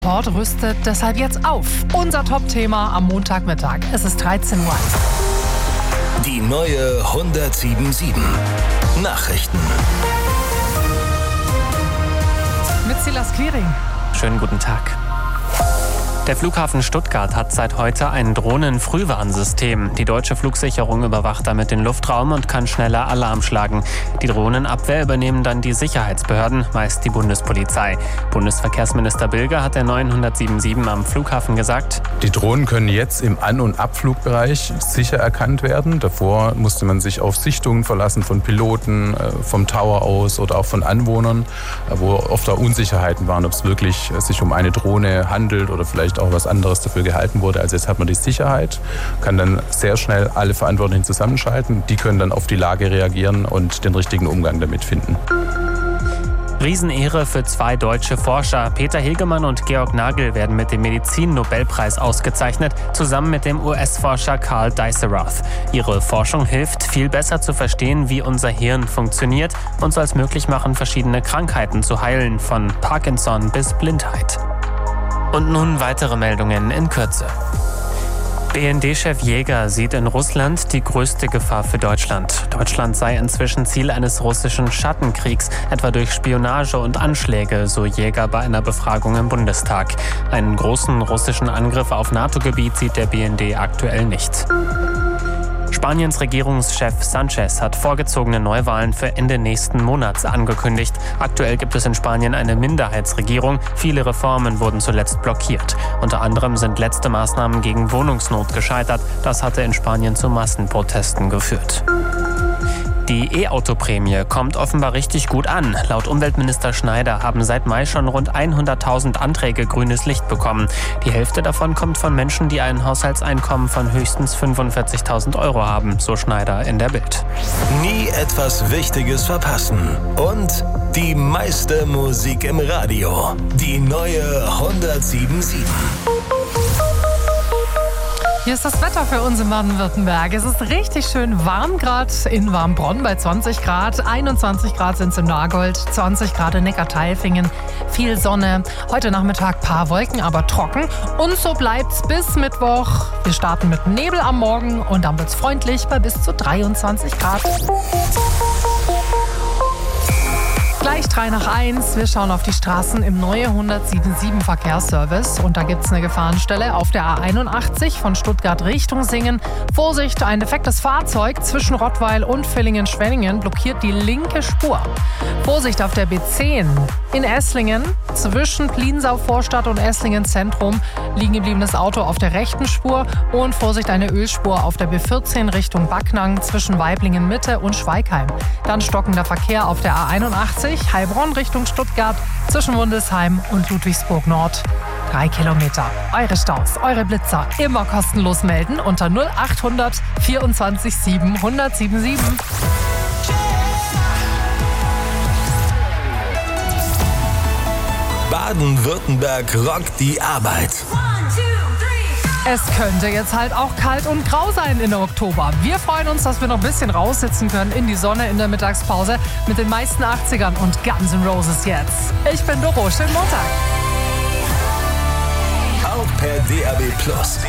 Port rüstet deshalb jetzt auf. Unser Top-Thema am Montagmittag. Es ist 13 Uhr. Die neue 107.7 Nachrichten. Mit Silas Quiring. Schönen guten Tag. Der Flughafen Stuttgart hat seit heute ein Drohnen-Frühwarnsystem. Die deutsche Flugsicherung überwacht damit den Luftraum und kann schneller Alarm schlagen. Die Drohnenabwehr übernehmen dann die Sicherheitsbehörden, meist die Bundespolizei. Bundesverkehrsminister Bilger hat der neuen 107.7 am Flughafen gesagt: Die Drohnen können jetzt im An- und Abflugbereich sicher erkannt werden. Davor musste man sich auf Sichtungen verlassen von Piloten, vom Tower aus oder auch von Anwohnern, wo oft auch Unsicherheiten waren, ob es wirklich sich um eine Drohne handelt oder vielleicht auch was anderes dafür gehalten wurde. Also jetzt hat man die Sicherheit, kann dann sehr schnell alle Verantwortlichen zusammenschalten. Die können dann auf die Lage reagieren und den richtigen Umgang damit finden. Riesenehre für zwei deutsche Forscher. Peter Hegemann und Georg Nagel werden mit dem Medizin-Nobelpreis ausgezeichnet, zusammen mit dem US-Forscher Carl Dijsselrath. Ihre Forschung hilft, viel besser zu verstehen, wie unser Hirn funktioniert und soll es möglich machen, verschiedene Krankheiten zu heilen, von Parkinson bis Blindheit. Und nun weitere Meldungen in Kürze. BND-Chef Jäger sieht in Russland die größte Gefahr für Deutschland. Deutschland sei inzwischen Ziel eines russischen Schattenkriegs, etwa durch Spionage und Anschläge, so Jäger bei einer Befragung im Bundestag. Einen großen russischen Angriff auf NATO-Gebiet sieht der BND aktuell nicht. Spaniens Regierungschef Sanchez hat vorgezogene Neuwahlen für Ende nächsten Monats angekündigt. Aktuell gibt es in Spanien eine Minderheitsregierung. Viele Reformen wurden zuletzt blockiert. Unter anderem sind letzte Maßnahmen gegen Wohnungsnot gescheitert. Das hatte in Spanien zu Massenprotesten geführt. Die E-Auto-Prämie kommt offenbar richtig gut an. Laut Umweltminister Schneider haben seit Mai schon rund 100.000 Anträge grünes Licht bekommen. Die Hälfte davon kommt von Menschen, die ein Haushaltseinkommen von höchstens 45.000 Euro haben, so Schneider in der Bild. Nie etwas Wichtiges verpassen. Und die meiste Musik im Radio. Die neue 107.7. Hier ist das Wetter für uns in Baden-Württemberg. Es ist richtig schön warm, gerade in Warmbronn bei 20 Grad. 21 Grad sind es in Nagold, 20 Grad in Neckartailfingen. Viel Sonne. Heute Nachmittag paar Wolken, aber trocken. Und so bleibt's bis Mittwoch. Wir starten mit Nebel am Morgen und dann wird's freundlich bei bis zu 23 Grad. Gleich 3:03. Wir schauen auf die Straßen im neue 107.7 Verkehrsservice. Und da gibt es eine Gefahrenstelle auf der A81 von Stuttgart Richtung Singen. Vorsicht, ein defektes Fahrzeug zwischen Rottweil und Villingen-Schwenningen blockiert die linke Spur. Vorsicht auf der B10 in Esslingen. Zwischen Pliensau Vorstadt und Esslingen Zentrum liegen gebliebenes Auto auf der rechten Spur. Und Vorsicht, eine Ölspur auf der B14 Richtung Backnang zwischen Waiblingen Mitte und Schweigheim. Dann stockender Verkehr auf der A81 Heilbronn Richtung Stuttgart zwischen Wundesheim und Ludwigsburg Nord. 3 Kilometer. Eure Staus, eure Blitzer immer kostenlos melden unter 0800 24 7 1077. Baden-Württemberg rockt die Arbeit. Es könnte jetzt halt auch kalt und grau sein in Oktober. Wir freuen uns, dass wir noch ein bisschen raussitzen können in die Sonne in der Mittagspause mit den meisten 80ern und Guns N' Roses jetzt. Ich bin Doro, schönen Montag. Auch per DAB+.